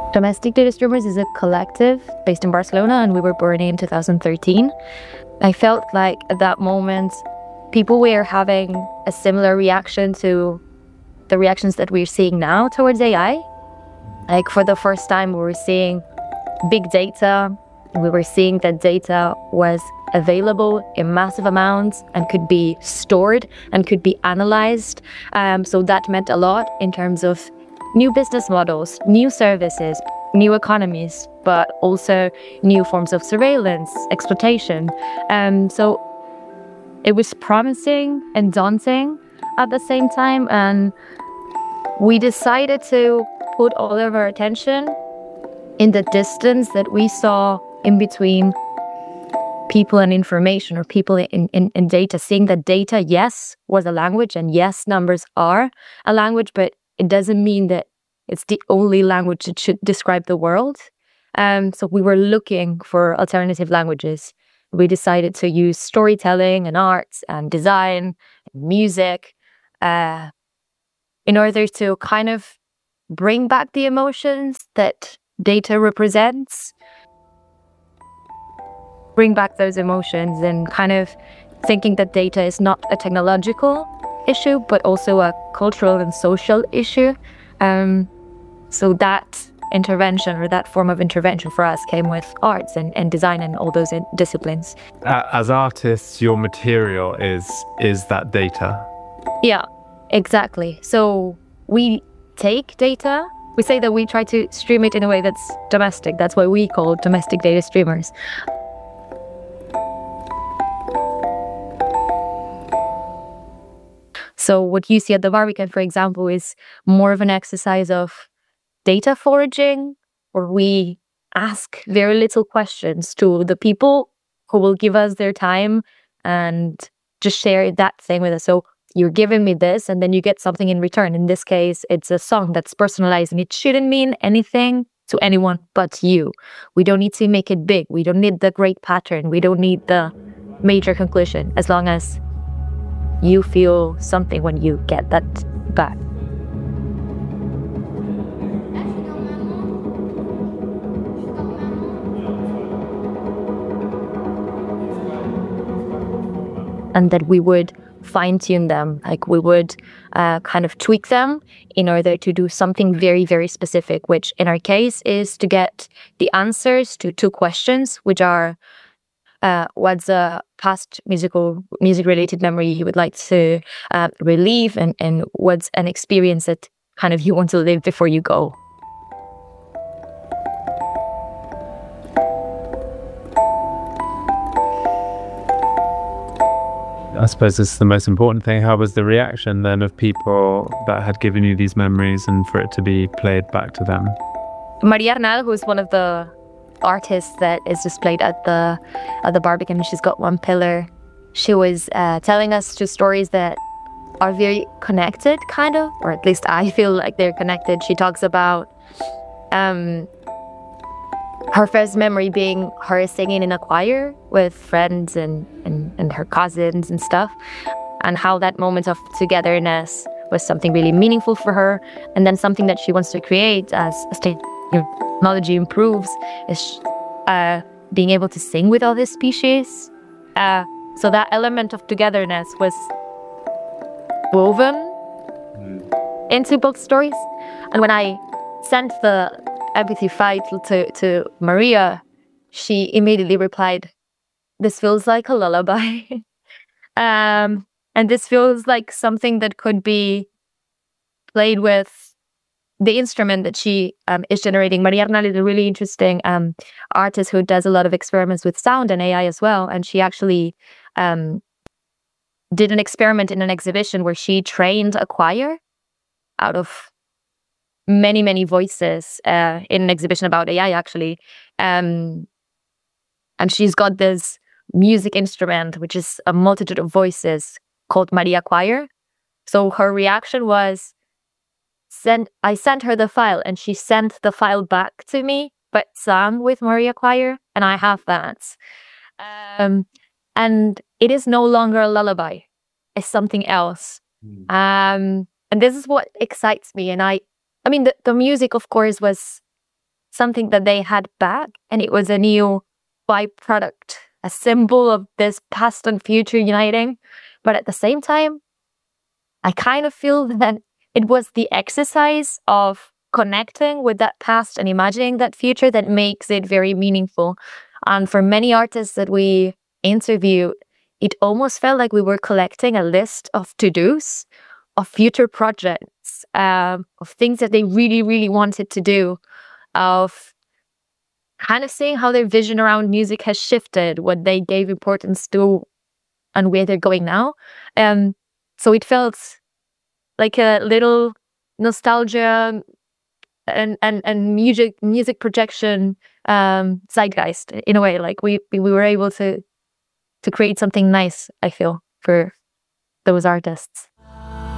Domestic Data Streamers is a collective based in Barcelona, and we were born in 2013. I felt like at that moment, people were having a similar reaction to the reactions that we're seeing now towards AI. Like for the first time, we were seeing big data. We were seeing that data was available in massive amounts and could be stored and could be analyzed. So that meant a lot in terms of new business models, new services, new economies, but also new forms of surveillance, exploitation. So it was promising and daunting at the same time. And we decided to put all of our attention in the distance that we saw in between people and information, or people in data, seeing that data, yes, was a language, and yes, numbers are a language, but it doesn't mean that it's the only language that should describe the world. So we were looking for alternative languages. We decided to use storytelling and arts and design and music in order to kind of bring back the emotions that data represents, bring back those emotions, and kind of thinking that data is not a technological issue, but also a cultural and social issue. So that intervention, or that form of intervention for us, came with arts and design and all those disciplines. As artists, your material is that data. Yeah, exactly. So we take data. We say that we try to stream it in a way that's domestic. That's why we call domestic data streamers. So what you see at the Barbican, for example, is more of an exercise of data foraging, where we ask very little questions to the people who will give us their time and just share that thing with us. So you're giving me this, and then you get something in return. In this case, it's a song that's personalized, and it shouldn't mean anything to anyone but you. We don't need to make it big. We don't need the great pattern. We don't need the major conclusion, as long as you feel something when you get that back. And that we would fine-tune them, like we would kind of tweak them in order to do something very, very specific, which in our case is to get the answers to two questions, which are what's a past music-related memory you would like to relive, and what's an experience that kind of you want to live before you go. I suppose this is the most important thing. How was the reaction then of people that had given you these memories, and for it to be played back to them? Maria Arnal, who is one of the artists that is displayed at the Barbican, she's got one pillar. She was telling us two stories that are very connected, kind of, or at least I feel like they're connected. She talks about her first memory being her singing in a choir with friends and her cousins and stuff, and how that moment of togetherness was something really meaningful for her. And then something that she wants to create as technology improves is being able to sing with other species. So that element of togetherness was woven into both stories. And when I sent the empathy file to Maria, she immediately replied, "This feels like a lullaby." And this feels like something that could be played with the instrument that she is generating. Maria Arnal is a really interesting artist who does a lot of experiments with sound and AI as well. And she actually did an experiment in an exhibition where she trained a choir out of many, many voices in an exhibition about AI, actually. And she's got this music instrument, which is a multitude of voices, called Maria Choir. So her reaction was, I sent her the file, and she sent the file back to me, but sung with Maria Choir, and I have that. And it is no longer a lullaby. It's something else. And this is what excites me. And I mean, the music, of course, was something that they had back, and it was a new byproduct, a symbol of this past and future uniting. But at the same time, I kind of feel that it was the exercise of connecting with that past and imagining that future that makes it very meaningful. And for many artists that we interviewed, it almost felt like we were collecting a list of to-dos, of future projects, of things that they really, really wanted to do, of kind of seeing how their vision around music has shifted, what they gave importance to, and where they're going now. So it felt like a little nostalgia and music projection zeitgeist in a way. Like we were able to create something nice, I feel, for those artists.